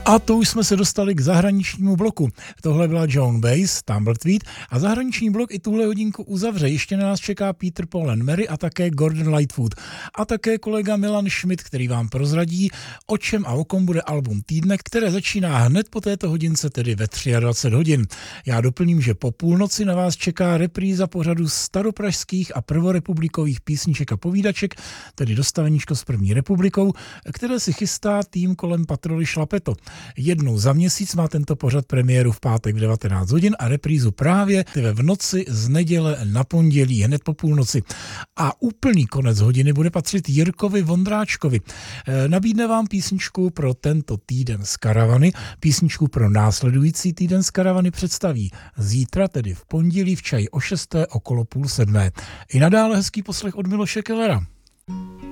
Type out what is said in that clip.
A to už jsme se dostali k zahraničnímu bloku. Tohle byla Joan Baez, Tumbleweed, a zahraniční blok i tuhle hodinku uzavře. Ještě na nás čeká Peter, Paul and Mary a také Gordon Lightfoot. A také kolega Milan Schmidt, který vám prozradí, o čem a o kom bude album týdne, které začíná hned po této hodince, tedy ve 23 hodin. Já doplním, že po půlnoci na vás čeká repríza pořadu staropražských a prvorepublikových písniček a povídaček, tedy dostaveníčko s první republikou, které si chystá tým kolem Patroly Šlapeto. Jednou za měsíc má tento pořad premiéru v pátek v 19 hodin a reprízu právě v noci z neděle na pondělí, hned po půlnoci. A úplný konec hodiny bude patřit Jirkovi Vondráčkovi. Nabídne vám písničku pro tento týden z karavany, písničku pro následující týden z karavany představí zítra, tedy v pondělí v čaji o 6. okolo 6:30. I nadále hezký poslech od Miloše Kellera.